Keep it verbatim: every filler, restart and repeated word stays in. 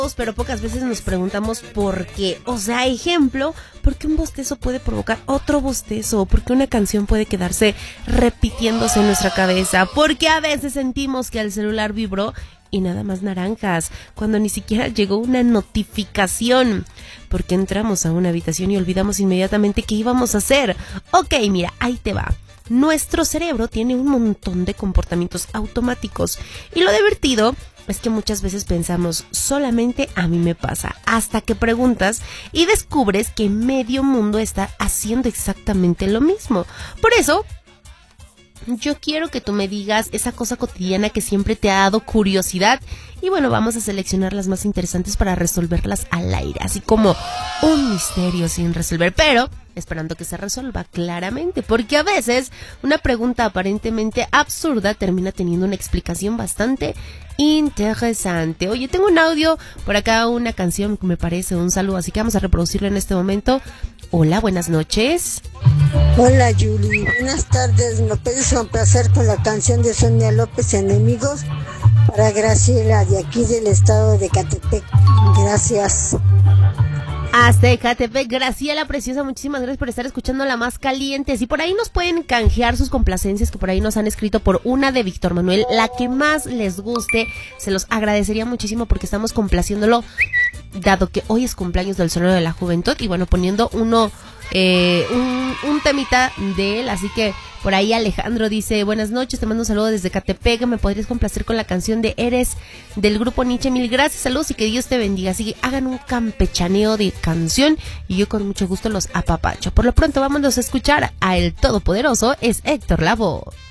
pero pocas veces nos preguntamos por qué. O sea, ejemplo, ¿por qué un bostezo puede provocar otro bostezo? ¿Por qué una canción puede quedarse repitiéndose en nuestra cabeza? Porque a veces sentimos que el celular vibró y nada más naranjas, cuando ni siquiera llegó una notificación. Porque entramos a una habitación y olvidamos inmediatamente qué íbamos a hacer. Ok, mira, ahí te va. Nuestro cerebro tiene un montón de comportamientos automáticos y lo divertido es que muchas veces pensamos, solamente a mí me pasa, hasta que preguntas y descubres que medio mundo está haciendo exactamente lo mismo. Por eso, yo quiero que tú me digas esa cosa cotidiana que siempre te ha dado curiosidad y bueno, vamos a seleccionar las más interesantes para resolverlas al aire, así como un misterio sin resolver, pero esperando que se resuelva claramente, porque a veces una pregunta aparentemente absurda termina teniendo una explicación bastante interesante. Oye, tengo un audio por acá, una canción que me parece un saludo, así que vamos a reproducirlo en este momento. Hola, buenas noches. Hola, Yuli, buenas tardes. ¿Me puedes complacer con la canción de Sonia López, Enemigos? Para Graciela, de aquí del estado de Ecatepec. Gracias. Hasta Ecatepec, Graciela preciosa, muchísimas gracias por estar escuchando La Más Caliente. Y por ahí nos pueden canjear sus complacencias que por ahí nos han escrito por una de Víctor Manuel, la que más les guste, se los agradecería muchísimo porque estamos complaciéndolo, dado que hoy es cumpleaños del Sonero de la Juventud y bueno, poniendo uno, eh, un, un temita de él, así que por ahí Alejandro dice, buenas noches, te mando un saludo desde Catepec, me podrías complacer con la canción de Eres del grupo Nietzsche, mil gracias, saludos y que Dios te bendiga, así que hagan un campechaneo de canción y yo con mucho gusto los apapacho. Por lo pronto vámonos a escuchar a el todopoderoso, es Héctor Lavoe.